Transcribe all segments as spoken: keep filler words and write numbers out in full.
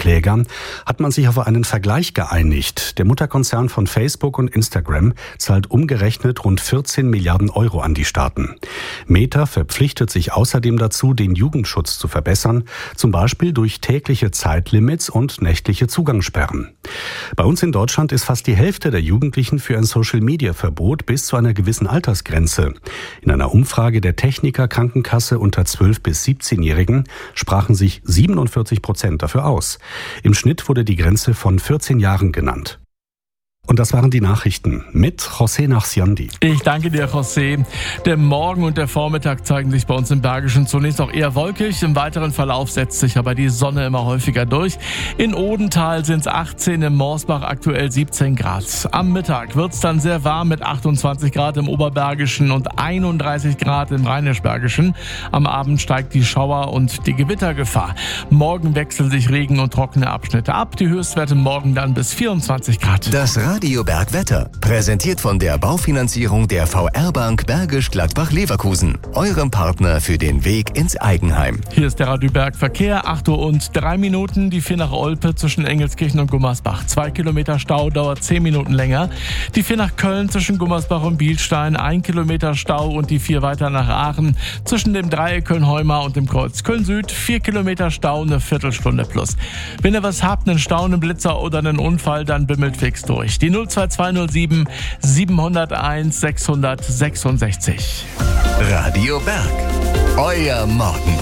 Träger hat man sich auf einen Vergleich geeinigt. Der Mutterkonzern von Facebook und Instagram zahlt umgerechnet rund vierzehn Milliarden Euro an die Staaten. Meta verpflichtet sich außerdem dazu, den Jugendschutz zu verbessern, zum Beispiel durch tägliche Zeitlimits und nächtliche Zugangssperren. Bei uns in Deutschland ist fast die Hälfte der Jugendlichen für ein Social-Media-Verbot bis zu einer gewissen Altersgrenze. In einer Umfrage der Techniker Krankenkasse unter zwölf- bis siebzehnjährigen sprachen sich siebenundvierzig Prozent dafür aus. Im Schnitt wurde die Grenze von vierzehn Jahren genannt. Und das waren die Nachrichten mit José Nachsiandi. Ich danke dir, José. Der Morgen und der Vormittag zeigen sich bei uns im Bergischen zunächst noch eher wolkig. Im weiteren Verlauf setzt sich aber die Sonne immer häufiger durch. In Odenthal sind es achtzehn, im Morsbach aktuell siebzehn Grad. Am Mittag wird es dann sehr warm mit achtundzwanzig Grad im Oberbergischen und einunddreißig Grad im Rheinisch-Bergischen. Am Abend steigt die Schauer- und die Gewittergefahr. Morgen wechseln sich Regen- und trockene Abschnitte ab. Die Höchstwerte morgen dann bis vierundzwanzig Grad. Das Radio Berg Wetter, präsentiert von der Baufinanzierung der V R-Bank Bergisch Gladbach-Leverkusen, eurem Partner für den Weg ins Eigenheim. Hier ist der Radio Berg Verkehr, acht Uhr und drei Minuten, die vier nach Olpe zwischen Engelskirchen und Gummersbach. Zwei Kilometer Stau, dauert zehn Minuten länger. Die vier nach Köln zwischen Gummersbach und Bielstein, ein Kilometer Stau und die vier weiter nach Aachen zwischen dem Dreieck Köln-Heumar und dem Kreuz Köln-Süd, vier Kilometer Stau, eine Viertelstunde plus. Wenn ihr was habt, einen Stau, einen Blitzer oder einen Unfall, dann bimmelt fix durch. Die null zwei zwei null sieben sieben null eins sechs sechs sechs. Radio Berg, euer Morgen.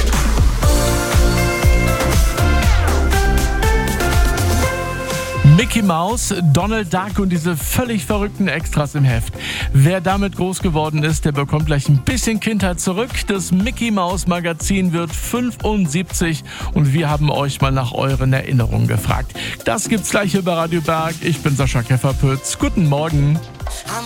Mickey Mouse, Donald Duck und diese völlig verrückten Extras im Heft. Wer damit groß geworden ist, der bekommt gleich ein bisschen Kindheit zurück. Das Mickey Mouse Magazin wird fünfundsiebzig und wir haben euch mal nach euren Erinnerungen gefragt. Das gibt's gleich hier bei Radio Berg. Ich bin Sascha Kefferpütz. Guten Morgen.